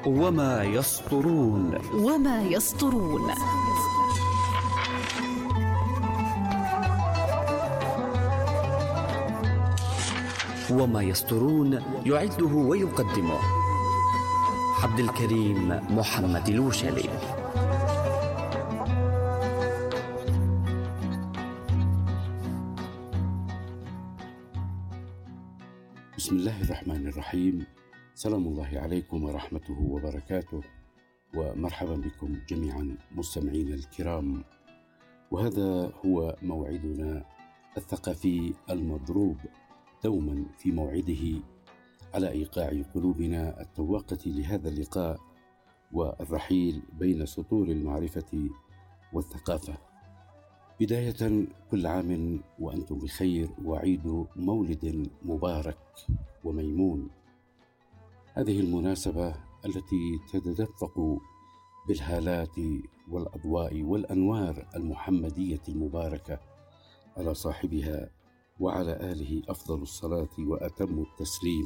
وما يسطرون. وما يسطرون. وما يسطرون يعده ويقدمه عبد الكريم محمد الوشلي. بسم الله الرحمن الرحيم. سلام الله عليكم ورحمته وبركاته، ومرحبا بكم جميعا مستمعين الكرام. وهذا هو موعدنا الثقافي المضروب، دوما في موعده على إيقاع قلوبنا التواقة لهذا اللقاء والرحيل بين سطور المعرفة والثقافة. بداية، كل عام وأنتم بخير، وعيد مولد مبارك وميمون. هذه المناسبة التي تتدفق بالهالات والأضواء والأنوار المحمدية المباركة على صاحبها وعلى آله أفضل الصلاة وأتم التسليم.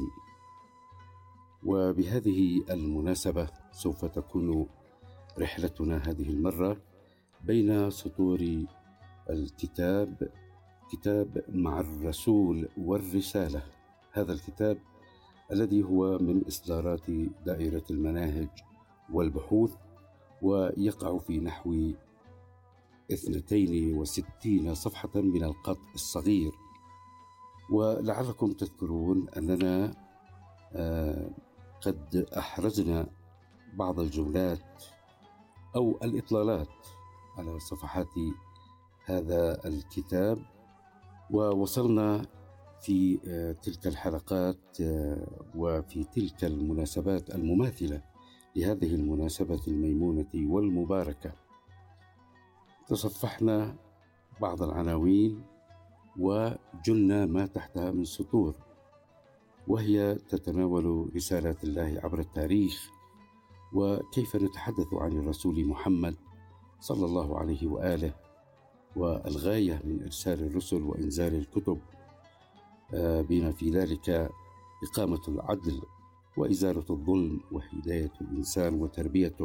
وبهذه المناسبة سوف تكون رحلتنا هذه المرة بين سطور الكتاب، كتاب مع الرسول والرسالة. هذا الكتاب الذي هو من إصدارات دائرة المناهج والبحوث، ويقع في نحو 62 صفحة من القط الصغير. ولعلكم تذكرون أننا قد أحرزنا بعض الجملات أو الإطلالات على صفحات هذا الكتاب، ووصلنا في تلك الحلقات وفي تلك المناسبات المماثلة لهذه المناسبة الميمونة والمباركة. تصفحنا بعض العناوين وجلنا ما تحتها من سطور، وهي تتناول رسالات الله عبر التاريخ، وكيف نتحدث عن الرسول محمد صلى الله عليه وآله، والغاية من إرسال الرسل وإنزال الكتب بما في ذلك إقامة العدل وإزالة الظلم وهداية الإنسان وتربيته،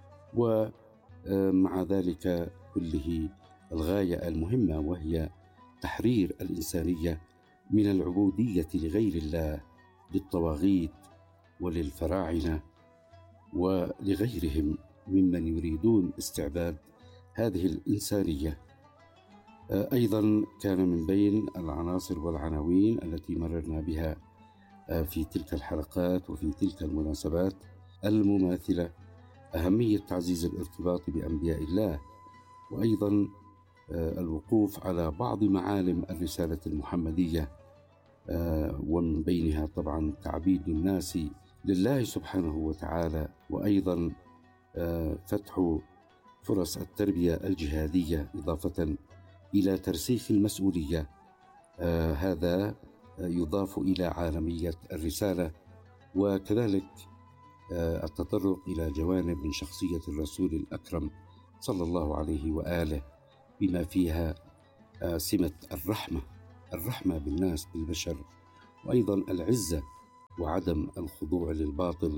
ومع ذلك كله الغاية المهمة وهي تحرير الإنسانية من العبودية لغير الله، للطواغيت وللفراعنة ولغيرهم ممن يريدون استعباد هذه الإنسانية. أيضا كان من بين العناصر والعناوين التي مررنا بها في تلك الحلقات وفي تلك المناسبات المماثلة أهمية تعزيز الارتباط بأنبياء الله، وأيضا الوقوف على بعض معالم الرسالة المحمدية، ومن بينها طبعا تعبيد الناس لله سبحانه وتعالى، وأيضا فتح فرص التربية الجهادية، إضافة إلى ترسيخ المسؤولية. هذا يضاف إلى عالمية الرسالة، وكذلك التطرق إلى جوانب من شخصية الرسول الأكرم صلى الله عليه وآله، بما فيها سمة الرحمة بالناس بالبشر، وأيضا العزة وعدم الخضوع للباطل.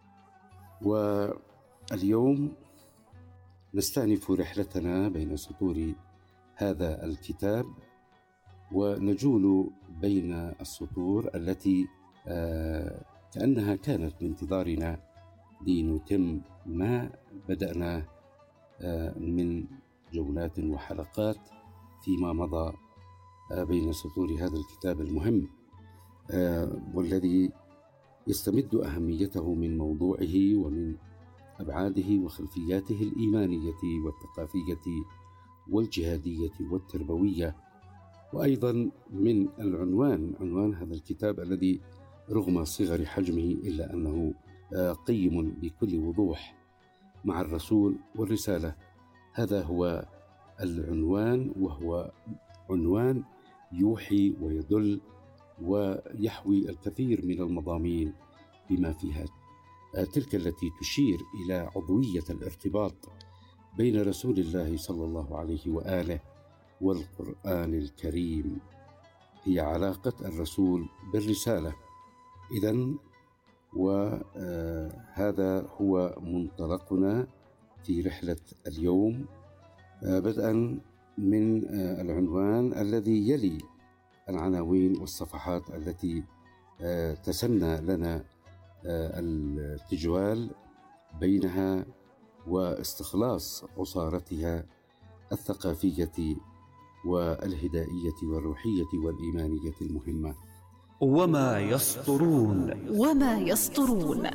واليوم نستأنف رحلتنا بين سطور هذا الكتاب، ونجول بين السطور التي كأنها كانت بانتظارنا لنتم ما بدأناه من جولات وحلقات فيما مضى بين سطور هذا الكتاب المهم، والذي يستمد أهميته من موضوعه ومن أبعاده وخلفياته الإيمانية والثقافية والجهادية والتربوية، وأيضا من عنوان هذا الكتاب الذي رغم صغر حجمه إلا أنه قيم بكل وضوح، مع الرسول والرسالة. هذا هو العنوان، وهو عنوان يوحي ويدل ويحوي الكثير من المضامين، بما فيها تلك التي تشير إلى عضوية الارتباط بين رسول الله صلى الله عليه وآله والقرآن الكريم، هي علاقة الرسول بالرسالة. إذن وهذا هو منطلقنا في رحلة اليوم، بدءا من العنوان الذي يلي العناوين والصفحات التي تسنى لنا التجوال بينها واستخلاص عصارتها الثقافية والهدائية والروحية والإيمانية المهمة. وما يسطرون. وما يسطرون.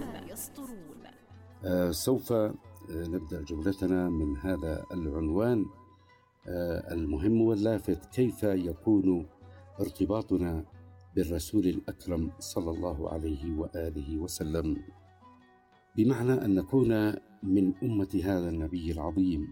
سوف نبدأ جولتنا من هذا العنوان المهم واللافت: كيف يكون ارتباطنا بالرسول الأكرم صلى الله عليه وآله وسلم، بمعنى أن نكون من أمة هذا النبي العظيم.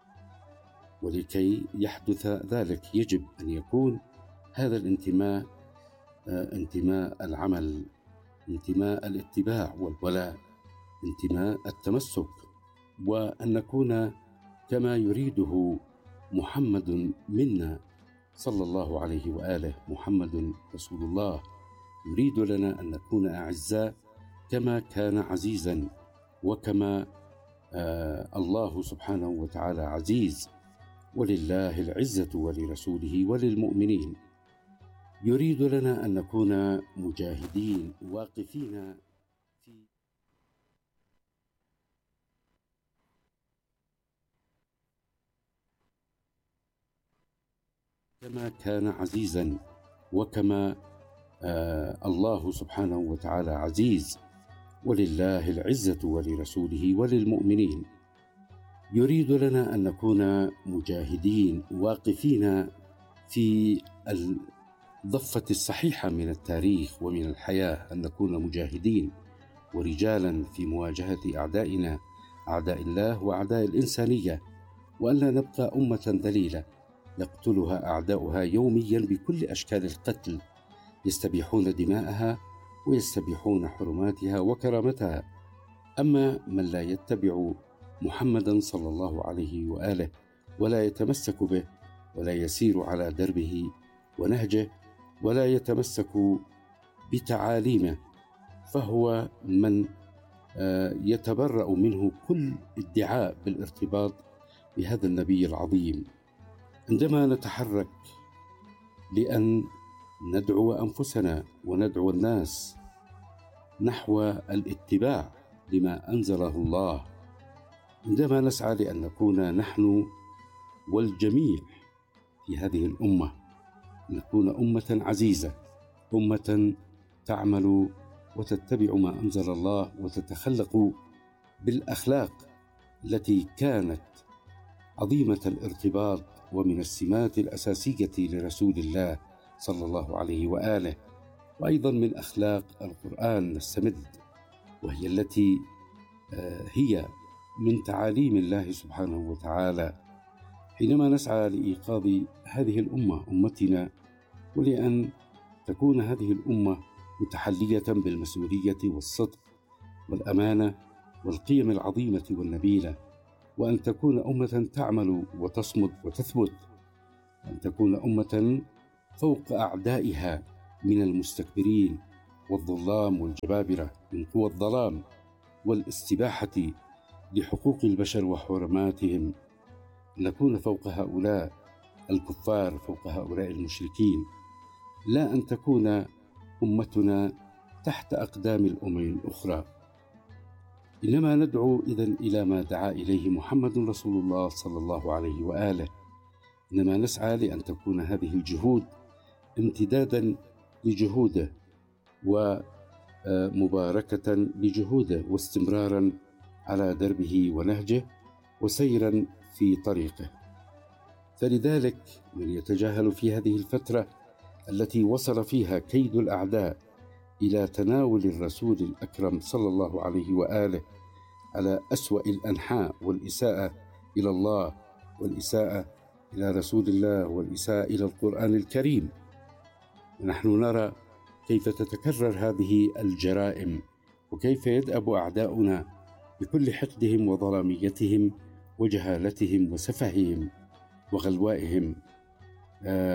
ولكي يحدث ذلك يجب أن يكون هذا الانتماء انتماء العمل، انتماء الاتباع والولاء، انتماء التمسك، وأن نكون كما يريده محمد منا صلى الله عليه وآله. محمد رسول الله يريد لنا أن نكون أعزاء كما كان عزيزا، وكما الله سبحانه وتعالى عزيز، ولله العزة ولرسوله وللمؤمنين. يريد لنا أن نكون مجاهدين واقفين في كما كان عزيزا، وكما الله سبحانه وتعالى عزيز، ولله العزة ولرسوله وللمؤمنين. يريد لنا أن نكون مجاهدين واقفين في الضفة الصحيحة من التاريخ ومن الحياة، أن نكون مجاهدين ورجالا في مواجهة أعدائنا، أعداء الله وأعداء الإنسانية، وأن لا نبقى أمة ذليلة يقتلها أعداؤها يوميا بكل أشكال القتل، يستبيحون دماءها ويستبيحون حرماتها وكرامتها. أما من لا يتبع محمدا صلى الله عليه وآله ولا يتمسك به ولا يسير على دربه ونهجه ولا يتمسك بتعاليمه، فهو من يتبرأ منه كل ادعاء بالارتباط بهذا النبي العظيم. عندما نتحرك لأن ندعو أنفسنا وندعو الناس نحو الاتباع لما أنزله الله، عندما نسعى لأن نكون نحن والجميع في هذه الأمة، نكون أمة عزيزة، أمة تعمل وتتبع ما أنزل الله وتتخلق بالأخلاق التي كانت عظيمة الارتباط ومن السمات الأساسية لرسول الله صلى الله عليه وآله، وأيضا من أخلاق القرآن نستمد، وهي التي هي من تعاليم الله سبحانه وتعالى. حينما نسعى لإيقاظ هذه الأمة أمتنا، ولأن تكون هذه الأمة متحلية بالمسؤولية والصدق والأمانة والقيم العظيمة والنبيلة، وأن تكون أمة تعمل وتصمد وتثبت، أن تكون أمة فوق أعدائها من المستكبرين والظلام والجبابرة من قوى الظلام والاستباحة لحقوق البشر وحرماتهم، نكون فوق هؤلاء الكفار، فوق هؤلاء المشركين، لا أن تكون أمتنا تحت أقدام الأمم الأخرى. إنما ندعو إذن إلى ما دعا إليه محمد رسول الله صلى الله عليه وآله، إنما نسعى لأن تكون هذه الجهود امتدادا لجهوده ومباركة لجهوده، واستمرارا على دربه ونهجه وسيرا في طريقه. فلذلك من يتجاهل في هذه الفترة التي وصل فيها كيد الأعداء إلى تناول الرسول الأكرم صلى الله عليه وآله على أسوأ الأنحاء، والإساءة إلى الله والإساءة إلى رسول الله والإساءة إلى القرآن الكريم. نحن نرى كيف تتكرر هذه الجرائم، وكيف يدأب أعداؤنا بكل حقدهم وظلاميتهم وجهالتهم وسفههم وغلوائهم،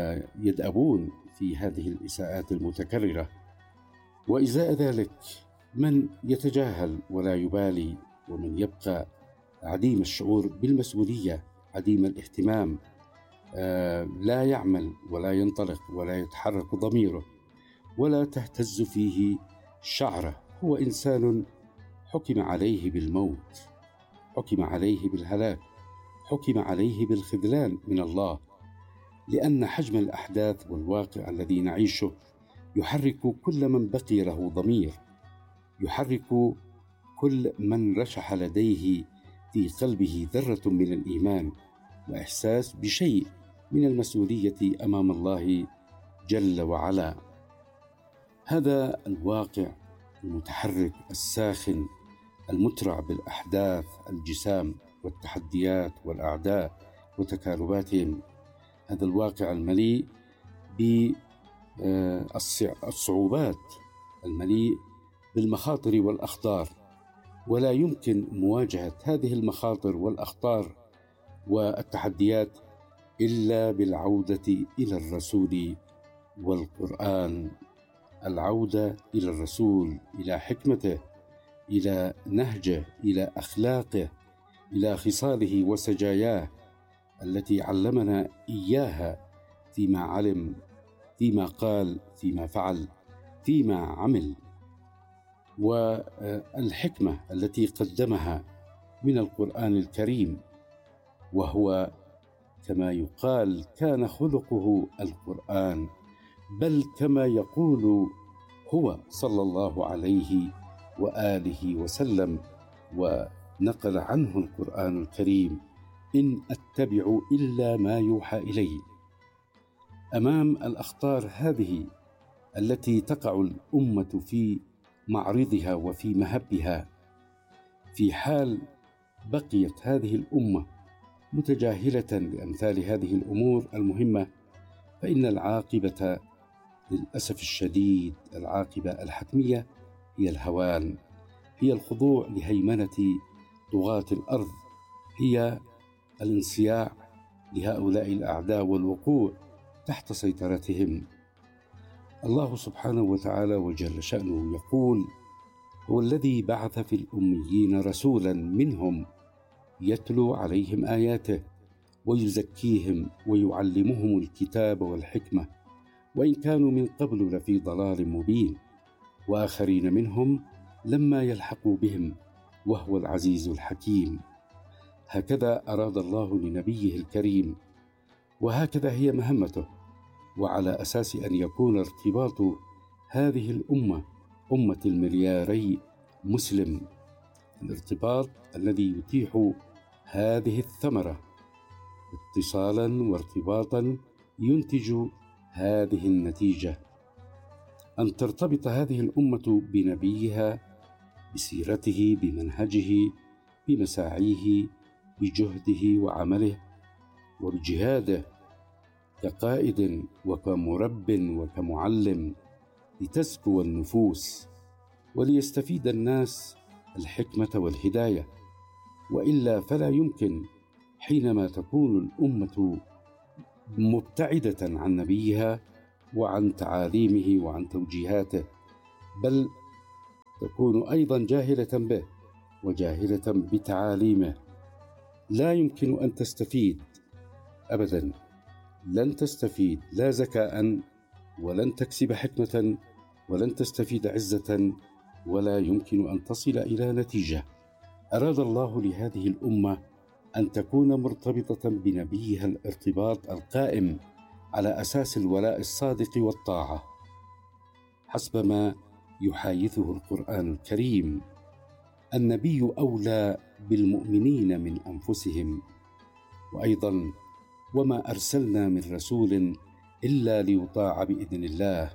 يدأبون في هذه الإساءات المتكررة. وإزاء ذلك من يتجاهل ولا يبالي، ومن يبقى عديم الشعور بالمسؤولية، عديم الاهتمام، لا يعمل ولا ينطلق ولا يتحرك ضميره ولا تهتز فيه شعره، هو إنسان حكم عليه بالموت، حكم عليه بالهلاك، حكم عليه بالخذلان من الله، لأن حجم الأحداث والواقع الذي نعيشه يحرك كل من بقي له ضمير، يحرك كل من رشح لديه في قلبه ذرة من الإيمان وإحساس بشيء من المسؤولية أمام الله جل وعلا. هذا الواقع المتحرك الساخن المترع بالأحداث الجسام والتحديات والأعداء وتكالباتهم، هذا الواقع المليء بالصعوبات، المليء بالمخاطر والأخطار، ولا يمكن مواجهة هذه المخاطر والأخطار والتحديات إلا بالعودة إلى الرسول والقرآن، العودة إلى الرسول، إلى حكمته، إلى نهجه، إلى أخلاقه، إلى خصاله وسجاياه التي علمنا إياها فيما علم، فيما قال، فيما فعل، فيما عمل، والحكمة التي قدمها من القرآن الكريم، وهو كما يقال كان خلقه القرآن، بل كما يقول هو صلى الله عليه وآله وسلم ونقل عنه القرآن الكريم: إن أتبع إلا ما يوحى إلي. أمام الأخطار هذه التي تقع الأمة في معرضها وفي مهبها، في حال بقيت هذه الأمة متجاهلة لأمثال هذه الأمور المهمة، فإن العاقبة للأسف الشديد، العاقبة الحتمية هي الهوان، هي الخضوع لهيمنة طغاة الأرض، هي الانصياع لهؤلاء الأعداء والوقوع تحت سيطرتهم. الله سبحانه وتعالى وجل شأنه يقول: هو الذي بعث في الأميين رسولا منهم يتلو عليهم آياته ويزكيهم ويعلمهم الكتاب والحكمة وإن كانوا من قبل لفي ضلال مبين وآخرين منهم لما يلحقوا بهم وهو العزيز الحكيم. هكذا أراد الله لنبيه الكريم، وهكذا هي مهمته، وعلى أساس أن يكون ارتباط هذه الأمة، أمة الملياري مسلم، الارتباط الذي يتيح هذه الثمرة اتصالا وارتباطا ينتج هذه النتيجة، أن ترتبط هذه الأمة بنبيها، بسيرته، بمنهجه، بمساعيه، بجهده وعمله وبجهاده كقائد وكمرب وكمعلم، لتزكو النفوس وليستفيد الناس الحكمة والهداية. وإلا فلا يمكن حينما تكون الأمة مبتعدة عن نبيها وعن تعاليمه وعن توجيهاته، بل تكون أيضا جاهلة به وجاهلة بتعاليمه، لا يمكن أن تستفيد أبدا، لن تستفيد لا ذكاء، ولن تكسب حكمة، ولن تستفيد عزة، ولا يمكن أن تصل إلى نتيجة. أراد الله لهذه الأمة أن تكون مرتبطة بنبيها الارتباط القائم على أساس الولاء الصادق والطاعة حسب ما يحايثه القرآن الكريم: النبي أولى بالمؤمنين من أنفسهم، وأيضا: وما أرسلنا من رسول إلا ليطاع بإذن الله.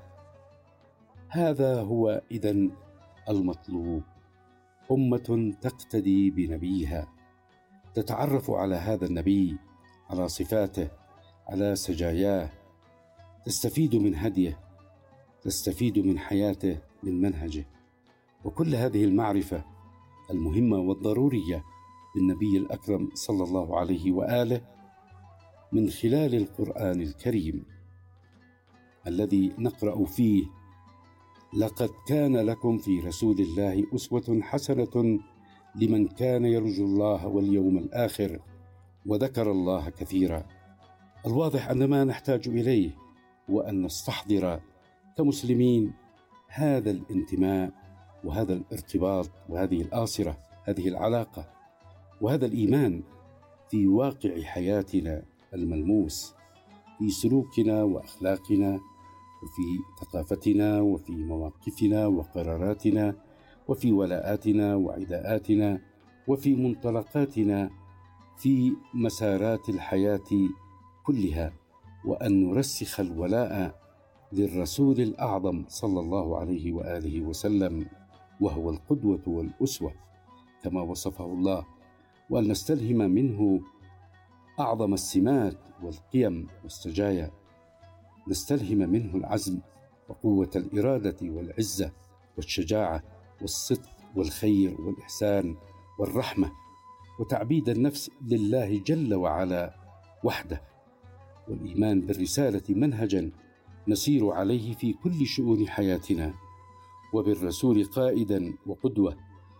هذا هو إذن المطلوب، أمة تقتدي بنبيها، تتعرف على هذا النبي، على صفاته، على سجاياه، تستفيد من هديه، تستفيد من حياته، من منهجه. وكل هذه المعرفة المهمة والضرورية بالنبي الأكرم صلى الله عليه وآله من خلال القرآن الكريم الذي نقرأ فيه لقد كان لكم في رسول الله أسوة حسنة لمن كان يرجو الله واليوم الآخر وذكر الله كثيرا. الواضح أن ما نحتاج إليه هو أن نستحضر كمسلمين هذا الانتماء وهذا الارتباط وهذه الآصرة، هذه العلاقة وهذا الإيمان في واقع حياتنا الملموس، في سلوكنا وأخلاقنا وفي ثقافتنا وفي مواقفنا وقراراتنا وفي ولاءاتنا وعداءاتنا وفي منطلقاتنا في مسارات الحياة كلها، وأن نرسخ الولاء للرسول الأعظم صلى الله عليه وآله وسلم، وهو القدوة والأسوة كما وصفه الله، وأن نستلهم منه أعظم السمات والقيم والسجايا، نستلهم منه العزم وقوة الإرادة والعزة والشجاعة والصدق والخير والإحسان والرحمة وتعبيد النفس لله جل وعلا وحده، والإيمان بالرسالة منهجا نسير عليه في كل شؤون حياتنا، وبالرسول قائدا وقدوة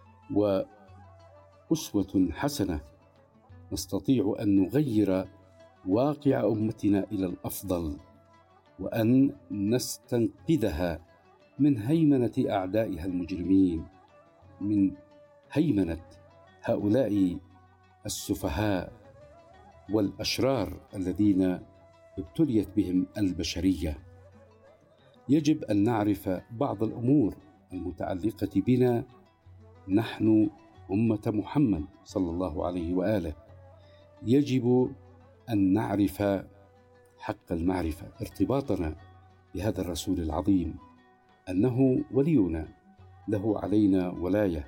وأسوة حسنة نستطيع أن نغير واقع أمتنا إلى الأفضل، وأن نستنقذها من هيمنة أعدائها المجرمين، من هيمنة هؤلاء السفهاء والأشرار الذين ابتليت بهم البشرية. يجب أن نعرف بعض الأمور المتعلقة بنا نحن أمة محمد صلى الله عليه وآله. يجب أن نعرف حق المعرفة ارتباطنا بهذا الرسول العظيم، أنه ولينا، له علينا ولاية،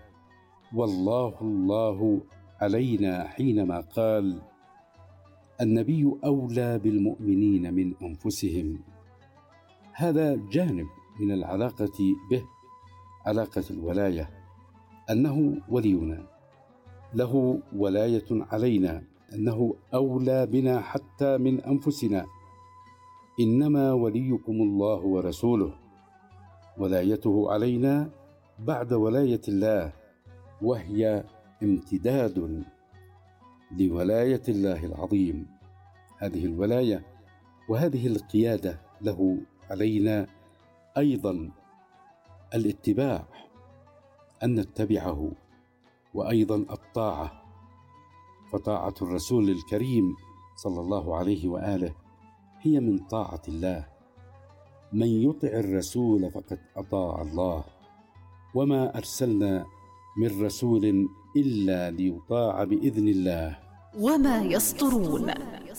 والله علينا حينما قال النبي أولى بالمؤمنين من أنفسهم. هذا جانب من العلاقة به، علاقة الولاية، أنه ولينا، له ولاية علينا، أنه أولى بنا حتى من أنفسنا. إنما وليكم الله ورسوله، ولايته علينا بعد ولاية الله، وهي امتداد لولاية الله العظيم. هذه الولاية وهذه القيادة له علينا أيضا الاتباع، أن نتبعه، وأيضا الطاعة، فطاعة الرسول الكريم صلى الله عليه وآله هي من طاعة الله. من يطع الرسول فقد أطاع الله، وما أرسلنا من رسول إلا ليطاع بإذن الله. وما يسطرون.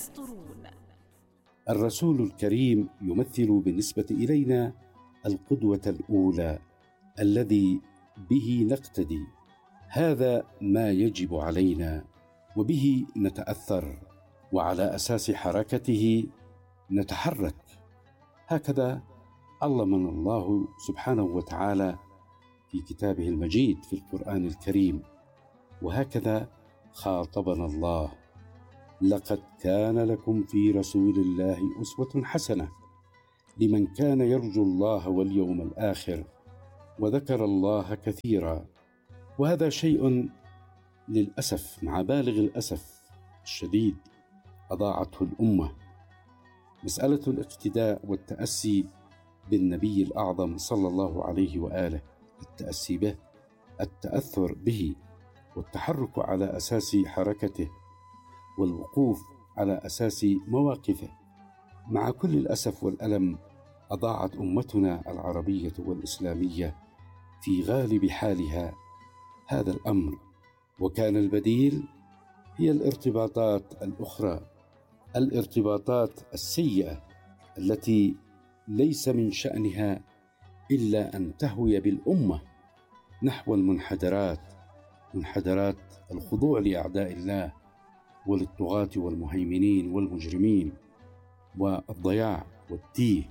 الرسول الكريم يمثل بالنسبة إلينا القدوة الأولى الذي به نقتدي. هذا ما يجب علينا، وبه نتأثر، وعلى أساس حركته نتحرك. هكذا علمنا الله سبحانه وتعالى في كتابه المجيد في القرآن الكريم، وهكذا خاطبنا الله: لقد كان لكم في رسول الله أسوة حسنة لمن كان يرجو الله واليوم الآخر وذكر الله كثيرا. وهذا شيء للأسف، مع بالغ الأسف الشديد، أضاعته الأمة. مسألة الاقتداء والتأسي بالنبي الأعظم صلى الله عليه وآله، التأسي به، التأثر به، والتحرك على أساس حركته، والوقوف على أساس مواقفه. مع كل الأسف والألم أضاعت أمتنا العربية والإسلامية في غالب حالها هذا الأمر، وكان البديل هي الارتباطات الأخرى، الارتباطات السيئة التي ليس من شأنها إلا أن تهوي بالأمة نحو المنحدرات، منحدرات الخضوع لأعداء الله وللطغاة والمهيمنين والمجرمين، والضياع والتيه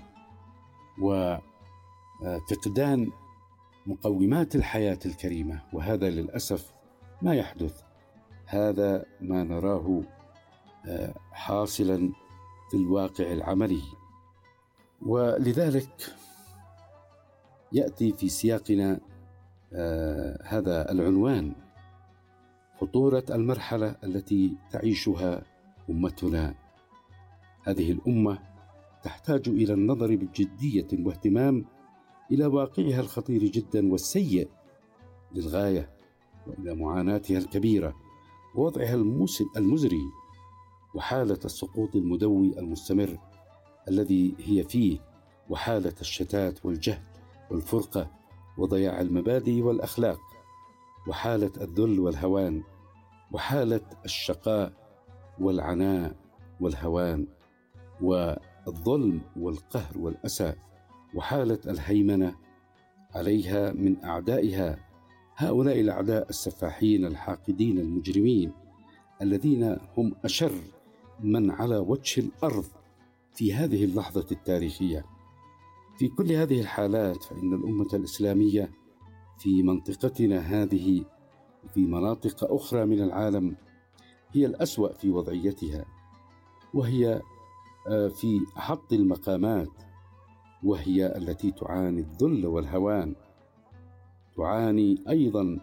وفقدان مقومات الحياة الكريمة. وهذا للأسف ما يحدث، هذا ما نراه حاصلا في الواقع العملي. ولذلك يأتي في سياقنا هذا العنوان: خطورة المرحلة التي تعيشها أمتنا. هذه الأمة تحتاج إلى النظر بجدية واهتمام إلى واقعها الخطير جدا والسيء للغاية، وإلى معاناتها الكبيرة ووضعها المزري، وحالة السقوط المدوي المستمر الذي هي فيه، وحالة الشتات والجهل والفرقة وضياع المبادئ والأخلاق، وحالة الذل والهوان، وحالة الشقاء والعناء والهوان، والظلم والقهر والأسى، وحالة الهيمنة عليها من أعدائها، هؤلاء الأعداء السفاحين الحاقدين المجرمين الذين هم أشر من على وجه الأرض في هذه اللحظة التاريخية. في كل هذه الحالات فإن الأمة الإسلامية في منطقتنا هذه وفي مناطق أخرى من العالم هي الأسوأ في وضعيتها، وهي في أحط المقامات، وهي التي تعاني الذل والهوان، تعاني أيضا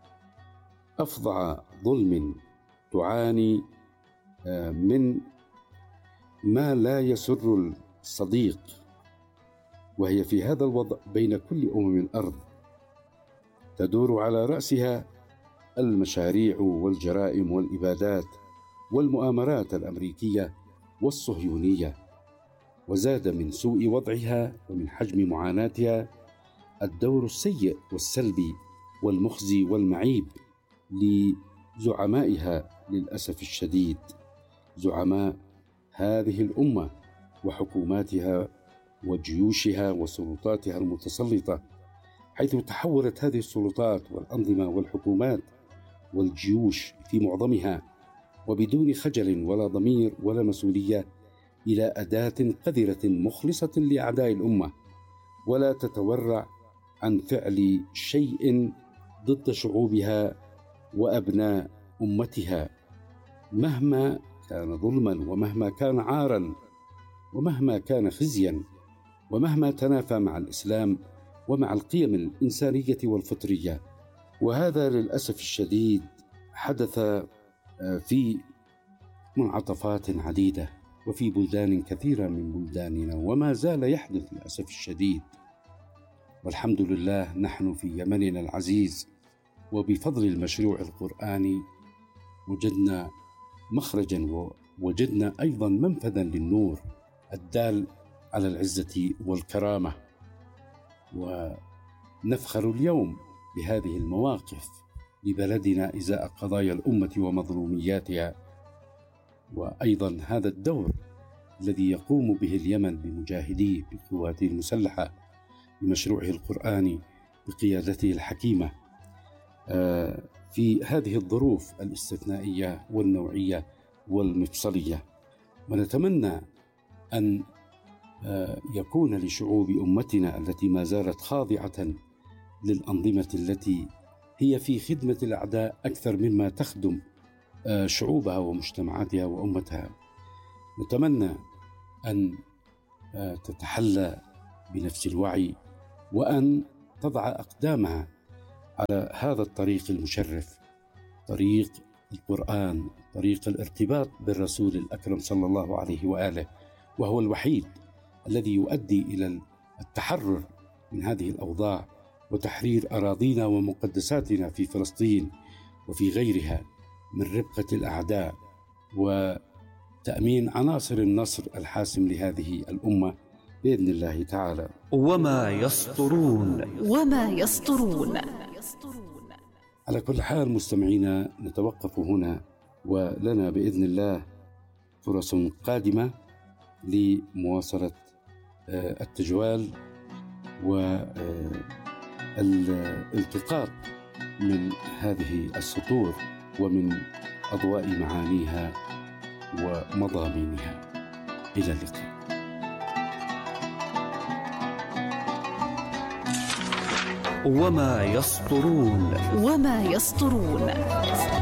أفظع ظلم، تعاني من ما لا يسر الصديق، وهي في هذا الوضع بين كل الأرض، تدور على رأسها المشاريع والجرائم والإبادات والمؤامرات الأمريكية والصهيونية. وزاد من سوء وضعها ومن حجم معاناتها الدور السيء والسلبي والمخزي والمعيب لزعمائها للأسف الشديد، زعماء هذه الأمة وحكوماتها وجيوشها وسلطاتها المتسلطة، حيث تحولت هذه السلطات والأنظمة والحكومات والجيوش في معظمها وبدون خجل ولا ضمير ولا مسؤولية إلى أداة قذرة مخلصة لأعداء الأمة، ولا تتورع عن فعل شيء ضد شعوبها وأبناء أمتها، مهما كان ظلما، ومهما كان عارا، ومهما كان خزيا، ومهما تنافى مع الإسلام ومع القيم الإنسانية والفطرية. وهذا للأسف الشديد حدث في منعطفات عديدة وفي بلدان كثيرة من بلداننا، وما زال يحدث للأسف الشديد. والحمد لله نحن في يمننا العزيز وبفضل المشروع القرآني وجدنا مخرجا، ووجدنا أيضا منفذا للنور الدال على العزة والكرامة. ونفخر اليوم بهذه المواقف لبلدنا إزاء قضايا الأمة ومظلومياتها. وأيضا هذا الدور الذي يقوم به اليمن بمجاهديه بقواته المسلحة بمشروعه القرآني بقيادته الحكيمة في هذه الظروف الاستثنائية والنوعية والمفصلية. ونتمنى أن يكون لشعوب أمتنا التي ما زالت خاضعة للأنظمة التي هي في خدمة الأعداء أكثر مما تخدم شعوبها ومجتمعاتها وأمتها، نتمنى أن تتحلى بنفس الوعي، وأن تضع أقدامها على هذا الطريق المشرف، طريق القرآن، طريق الارتباط بالرسول الأكرم صلى الله عليه وآله، وهو الوحيد الذي يؤدي إلى التحرر من هذه الأوضاع وتحرير أراضينا ومقدساتنا في فلسطين وفي غيرها من ربقة الأعداء، وتأمين عناصر النصر الحاسم لهذه الأمة بإذن الله تعالى. وما يسطرون. على كل حال مستمعينا، نتوقف هنا، ولنا بإذن الله فرص قادمة لمواصلة التجوال والالتقاط من هذه السطور ومن أضواء معانيها ومضامينها. إلى اللقاء. وما يسطرون.